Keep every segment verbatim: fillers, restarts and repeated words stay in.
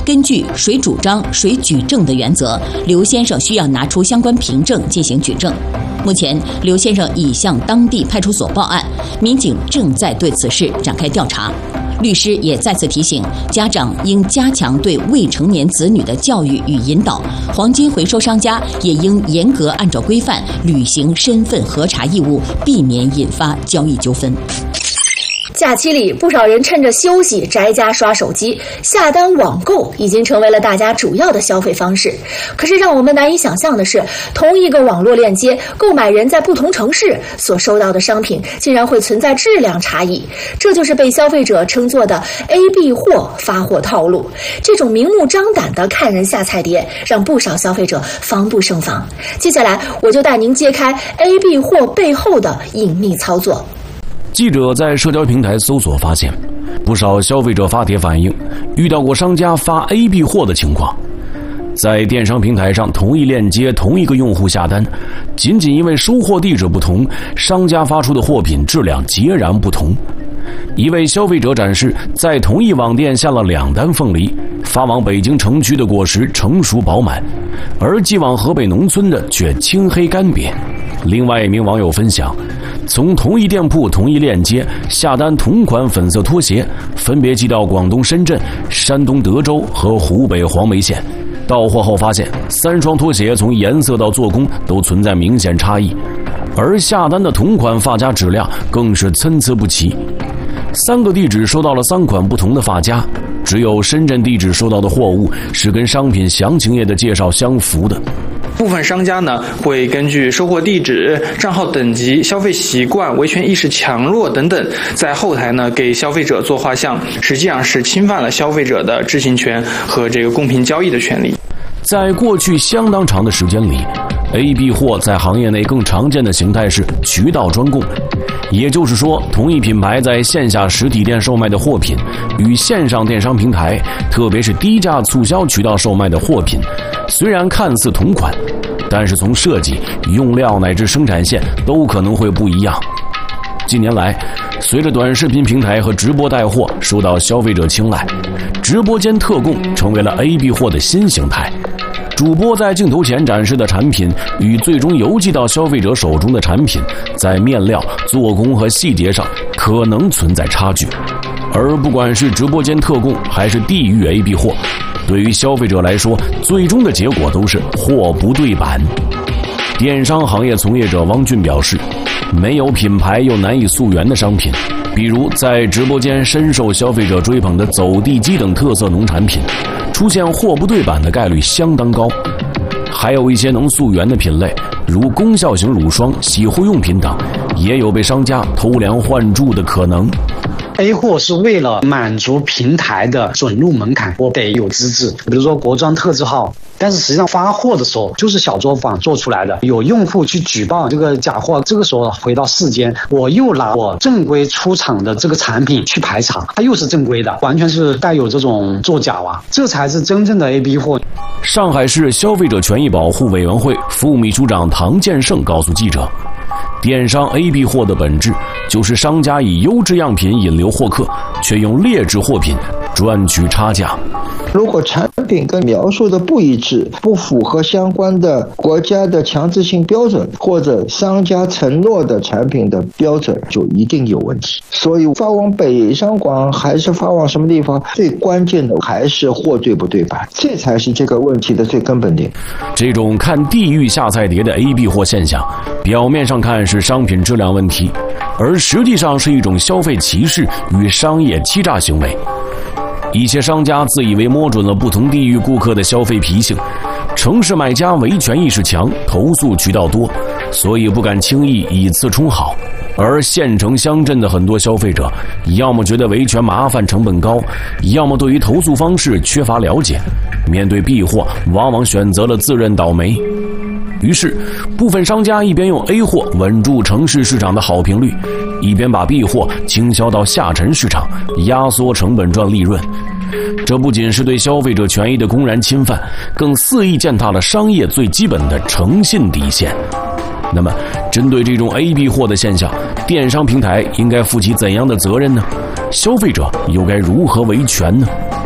根据谁主张谁举证的原则，刘先生需要拿出相关凭证进行举证。目前，刘先生已向当地派出所报案，民警正在对此事展开调查。律师也再次提醒，家长应加强对未成年子女的教育与引导，黄金回收商家也应严格按照规范履行身份核查义务，避免引发交易纠纷。 假期里，不少人趁着休息宅家刷手机，下单网购已经成为了大家主要的消费方式。可是让我们难以想象的是，同一个网络链接，购买人在不同城市所收到的商品竟然会存在质量差异，这就是被消费者称作的 A B 货发货套路。这种明目张胆的看人下菜碟，让不少消费者防不胜防。接下来，我就带您揭开 A B 货背后的隐秘操作。 记者在社交平台搜索发现，不少消费者发帖反映遇到过商家发 A B 货的情况。在电商平台上，同一链接同一个用户下单，仅仅因为收货地址不同，商家发出的货品质量截然不同。一位消费者展示，在同一网店下了两单凤梨，发往北京城区的果实成熟饱满，而寄往河北农村的却青黑干瘪。另外一名网友分享，从同一店铺同一链接下单同款粉色拖鞋，分别寄到广东深圳、山东德州和湖北黄梅县。到货后发现，三双拖鞋从颜色到做工都存在明显差异，而下单的同款发夹质量更是参差不齐。三个地址收到了三款不同的发夹，只有深圳地址收到的货物是跟商品详情页的介绍相符的。 部分商家呢会根据收货地址、账号等级、消费习惯、维权意识强弱等等，在后台呢给消费者做画像，实际上是侵犯了消费者的知情权和这个公平交易的权利。 在过去相当长的时间里， A B 货在行业内更常见的形态是渠道专供，也就是说，同一品牌在线下实体店售卖的货品，与线上电商平台，特别是低价促销渠道售卖的货品，虽然看似同款，但是从设计、用料乃至生产线都可能会不一样。近年来，随着短视频平台和直播带货受到消费者青睐，直播间特供成为了 A B 货的新形态。主播在镜头前展示的产品与最终邮寄到消费者手中的产品，在面料、做工和细节上可能存在差距。而不管是直播间特供还是地域 A B 货，对于消费者来说，最终的结果都是货不对版。电商行业从业者汪俊表示，没有品牌又难以溯源的商品，比如在直播间深受消费者追捧的走地鸡等特色农产品，出现货不对版的概率相当高。还有一些能溯源的品类，如功效型乳霜、洗护用品等，也有被商家偷梁换柱的可能。 A 货是为了满足平台的准入门槛，我得有资质，比如说国专特字号，但是实际上发货的时候就是小作坊做出来的，有用户去举报这个假货，这个时候回到世间，我又拿我正规出厂的这个产品去排查，它又是正规的，完全是带有这种作假啊，这才是真正的 A B 货。 上海市消费者权益保护委员会副秘书长唐建胜告诉记者，电商 A B 货的本质就是商家以优质样品引流获客，却用劣质货品赚取差价。 如果产品跟描述的不一致，不符合相关的国家的强制性标准，或者商家承诺的产品的标准，就一定有问题。所以发往北上广还是发往什么地方，最关键的还是货对不对版，这才是这个问题的最根本点。 这种看地域下菜碟的 A B 货现象，表面上看是商品质量问题，而实际上是一种消费歧视与商业欺诈行为。一些商家自以为摸准了不同地域顾客的消费脾性，城市买家维权意识强，投诉渠道多，所以不敢轻易以次充好。而县城乡镇的很多消费者，要么觉得维权麻烦成本高，要么对于投诉方式缺乏了解，面对 B 货往往选择了自认倒霉。于是部分商家一边用 A 货稳住城市市场的好评率，一边把 B 货倾销到下沉市场，压缩成本赚利润。这不仅是对消费者权益的公然侵犯，更肆意践踏了商业最基本的诚信底线。那么针对这种 A B 货的现象，电商平台应该负起怎样的责任呢？消费者又该如何维权呢？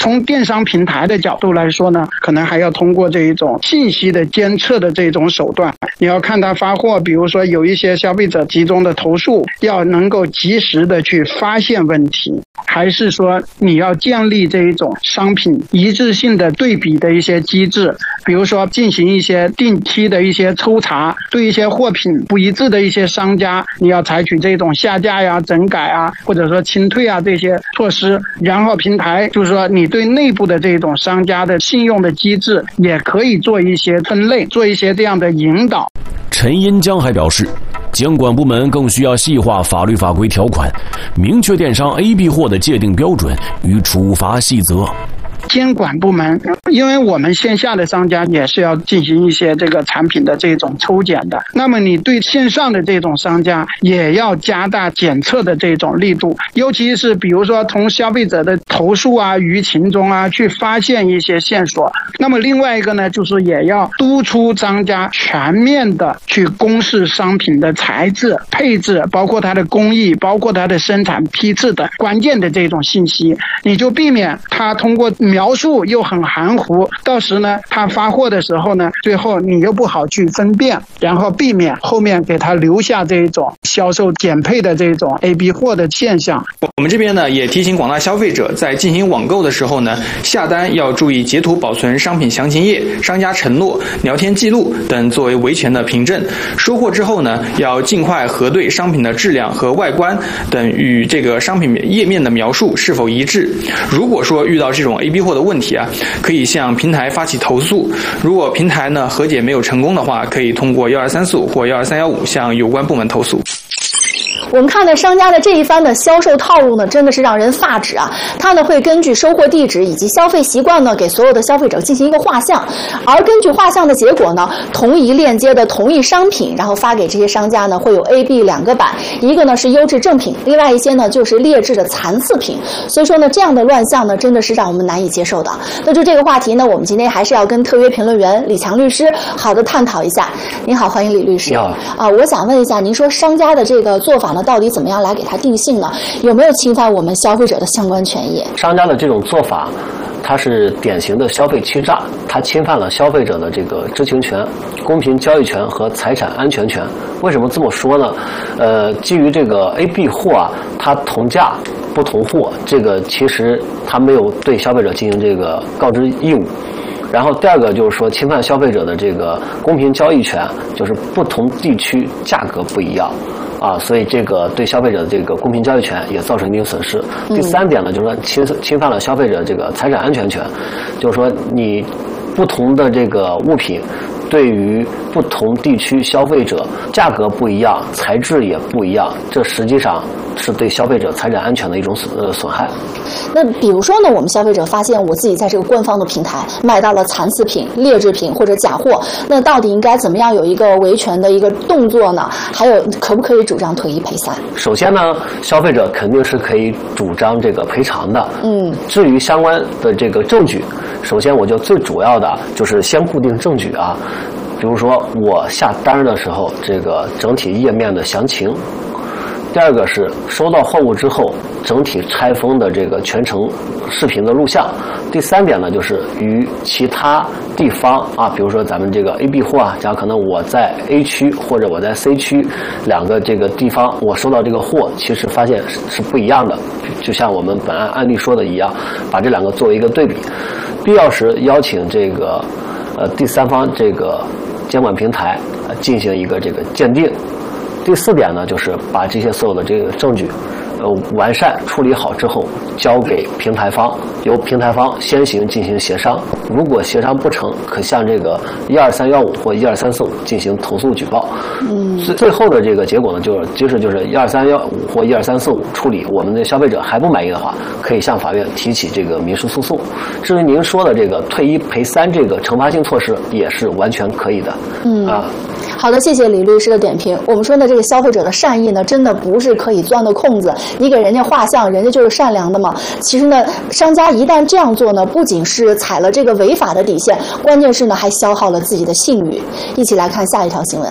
从电商平台的角度来说呢，可能还要通过这一种信息的监测的这种手段，你要看他发货，比如说有一些消费者集中的投诉，要能够及时的去发现问题，还是说你要建立这一种商品一致性的对比的一些机制，比如说进行一些定期的一些抽查，对一些货品不一致的一些商家，你要采取这种下架呀、整改啊，或者说清退啊这些措施。然后平台就是说你对内部的这种商家的信用的机制也可以做一些分类，做一些这样的引导。 陈荫江还表示，监管部门更需要细化法律法规条款，明确电商 A B 货的界定标准与处罚细则。 监管部门，因为我们线下的商家也是要进行一些这个产品的这种抽检的，那么你对线上的这种商家也要加大检测的这种力度，尤其是比如说从消费者的投诉啊、舆情中啊去发现一些线索。那么另外一个呢，就是也要督促商家全面的去公示商品的材质、配置，包括它的工艺，包括它的生产批次的关键的这种信息，你就避免它通过描述又很含糊，到时呢他发货的时候呢，最后你又不好去分辨，然后避免后面给他留下这种销售减配的这种 A B 货的现象。 我们这边呢也提醒广大消费者，在进行网购的时候呢，下单要注意截图保存商品详情页、商家承诺、聊天记录等作为维权的凭证。收货之后呢，要尽快核对商品的质量和外观等与这个商品页面的描述是否一致。如果说遇到这种 A B 货的问题啊，可以向平台发起投诉。如果平台呢和解没有成功的话，可以通过一二三四五或一二三一五向有关部门投诉。 我们看到商家的这一番的销售套路呢，真的是让人发指啊！他呢会根据收货地址以及消费习惯呢，给所有的消费者进行一个画像，而根据画像的结果呢，同一链接的同一商品，然后发给这些商家呢，会有 A、B 两个版，一个呢是优质正品，另外一些呢就是劣质的残次品。所以说呢，这样的乱象呢，真的是让我们难以接受的。那就这个话题呢，我们今天还是要跟特约评论员李强律师好的探讨一下。您好，欢迎李律师。 你好。 啊，我想问一下，您说商家的这个做法呢，到底怎么样来给它定性呢？有没有侵犯我们消费者的相关权益？ 商家的这种做法，它是典型的消费欺诈，它侵犯了消费者的这个知情权、公平交易权和财产安全权。为什么这么说呢？呃，基于这个 A、B 货啊，它同价不同货，这个其实它没有对消费者进行这个告知义务。然后第二个就是说侵犯消费者的这个公平交易权，就是不同地区价格不一样。啊，所以这个对消费者的这个公平交易权也造成一定损失。第三点呢，就是说侵侵犯了消费者这个财产安全权，就是说你不同的这个物品对于不同地区消费者价格不一样，材质也不一样，这实际上是对消费者财产安全的一种损呃损害。 那比如说呢，我们消费者发现我自己在这个官方的平台买到了残次品、劣质品或者假货，那到底应该怎么样有一个维权的一个动作呢？还有可不可以主张退一赔三？ 首先呢，消费者肯定是可以主张这个赔偿的。嗯，至于相关的这个证据，首先我就最主要的就是先固定证据啊。比如说我下单的时候，这个整体页面的详情；第二个是收到货物之后，整体拆封的这个全程视频的录像；第三点呢，就是与其他地方啊，比如说咱们这个 A、B 货啊，假如可能我在 A 区或者我在 C 区两个这个地方，我收到这个货，其实发现是不一样的，就像我们本案案例说的一样，把这两个作为一个对比，必要时邀请这个呃第三方这个监管平台进行一个这个鉴定。第四点呢，就是把这些所有的这个证据呃完善处理好之后，交给平台方，由平台方先行进行协商。如果协商不成，可向这个一二三幺五或一二三四五进行投诉举报。嗯，最最后的这个结果呢，就是即使就是一二三幺五或一二三四五处理，我们的消费者还不满意的话，可以向法院提起这个民事诉讼。至于您说的这个退一赔三这个惩罚性措施，也是完全可以的。嗯啊。 好的，谢谢李律师的点评。我们说呢，这个消费者的善意呢，真的不是可以钻的空子。你给人家画像，人家就是善良的嘛。其实呢，商家一旦这样做呢，不仅是踩了这个违法的底线，关键是呢，还消耗了自己的信誉。一起来看下一条新闻。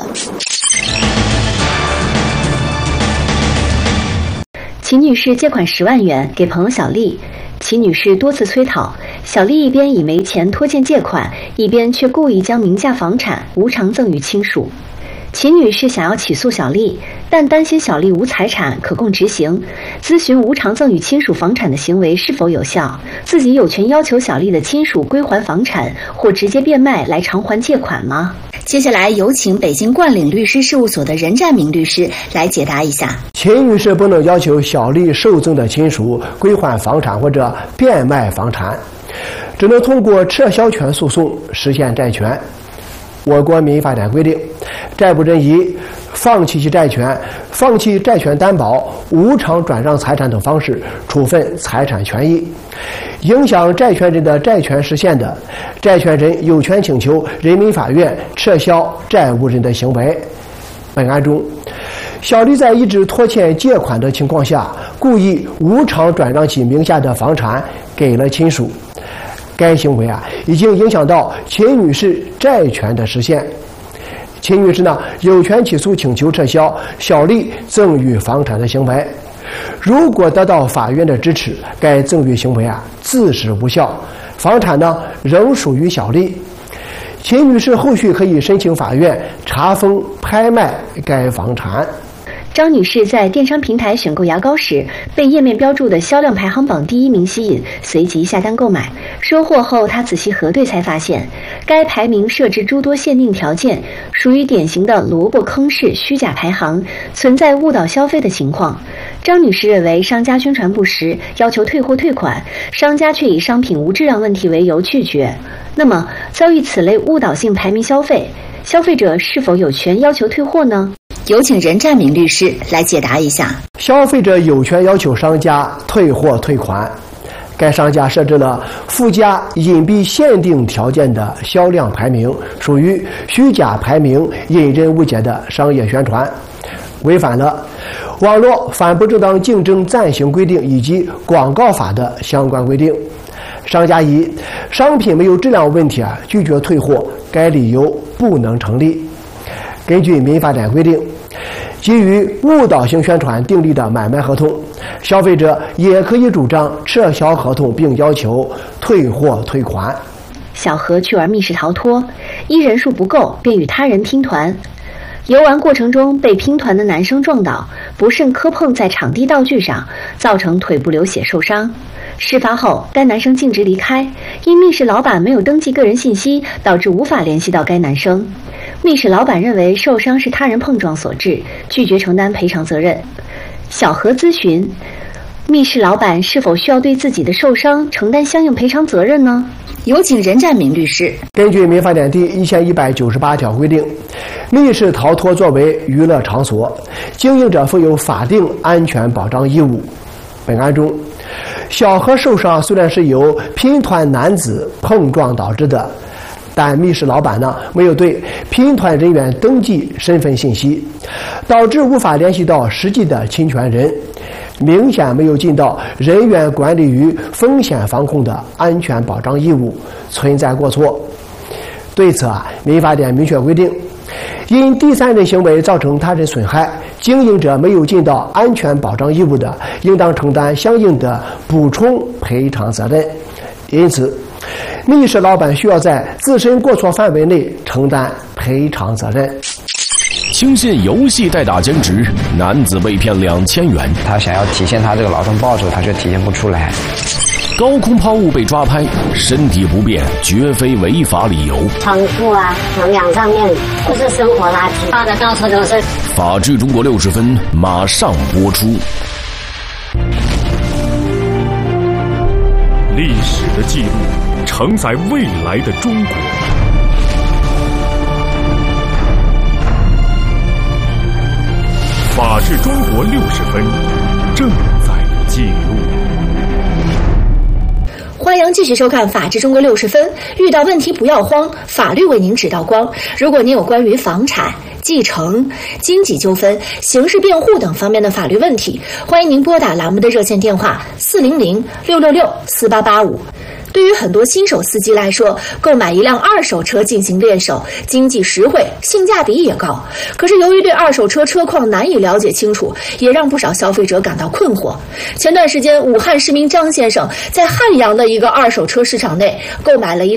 秦女士借款十万元给朋友小丽， 齐女士多次催讨，小丽一边以没钱拖欠借款，一边却故意将名下房产无偿赠与亲属。齐女士想要起诉小丽，但担心小丽无财产可供执行，咨询无偿赠与亲属房产的行为是否有效，自己有权要求小丽的亲属归还房产或直接变卖来偿还借款吗？ 接下来有请北京冠岭律师事务所的任占明律师来解答一下。 齐女士不能要求小丽受赠的亲属归还房产或者变卖房产，只能通过撤销权诉讼实现债权。我国民法典规定，债务人以放弃其债权、放弃债权担保、无偿转让财产等方式处分财产权益，影响债权人的债权实现的，债权人有权请求人民法院撤销债务人的行为。本案中，小丽在一直拖欠借款的情况下，故意无偿转让其名下的房产给了亲属。该行为啊，已经影响到齐女士债权的实现。齐女士呢，有权起诉请求撤销小丽赠与房产的行为。如果得到法院的支持，该赠与行为啊自始无效，房产呢仍属于小丽。齐女士后续可以申请法院查封拍卖该房产。 张女士在电商平台选购牙膏时，被页面标注的销量排行榜第一名吸引，随即下单购买。收货后，她仔细核对才发现，该排名设置诸多限定条件，属于典型的萝卜坑式虚假排行，存在误导消费的情况。张女士认为商家宣传不实，要求退货退款，商家却以商品无质量问题为由拒绝。那么，遭遇此类误导性排名消费，消费者是否有权要求退货呢？ 有请任占明律师来解答一下。 消费者有权要求商家退货退款。该商家设置了附加隐蔽限定条件的销量排名，属于虚假排名，引人误解的商业宣传，违反了网络反不正当竞争暂行规定以及广告法的相关规定。商家以商品没有质量问题啊拒绝退货，该理由不能成立。根据民法典规定，基于误导性宣传订立的买卖合同，消费者也可以主张撤销合同，并要求退货退款。 小何去玩密室逃脱，因人数不够，便与他人拼团。游玩过程中被拼团的男生撞倒，不慎磕碰在场地道具上，造成腿部流血受伤。事发后，该男生径直离开，因密室老板没有登记个人信息，导致无法联系到该男生。密室老板认为受伤是他人碰撞所致，拒绝承担赔偿责任。小何咨询，密室老板是否需要对自己的受伤承担相应赔偿责任呢？ 有请任占明律师。 根据民法典第一千一百九十八条规定，密室逃脱作为娱乐场所，经营者负有法定安全保障义务。本案中，小何受伤虽然是由拼团男子碰撞导致的，但密室老板呢没有对拼团人员登记身份信息，导致无法联系到实际的侵权人，明显没有尽到人员管理与风险防控的安全保障义务，存在过错。对此啊，民法典明确规定，因第三人行为造成他人损害，经营者没有尽到安全保障义务的，应当承担相应的补充赔偿责任。因此，密室老板需要在自身过错范围内承担赔偿责任。 轻信游戏代打兼职，男子被骗两千元。 他想要体现他这个劳动报酬，他却体现不出来。 高空抛物被抓拍，身体不便绝非违法理由。 仓库啊，房梁上面都是生活垃圾，放的到处都是。 法治中国六十分马上播出。 历史的记录承载未来的中国。法治中国六十分正在记录。 欢迎继续收看《法治中国六十分》，遇到问题不要慌，法律为您指道光。如果您有关于房产、继承、经济纠纷、刑事辩护等方面的法律问题，欢迎您拨打栏目的热线电话四零零六六六四八八五。 对于很多新手司机来说，购买一辆二手车进行练手，经济实惠，性价比也高。可是由于对二手车车况难以了解清楚，也让不少消费者感到困惑。前段时间，武汉市民张先生在汉阳的一个二手车市场内购买了一辆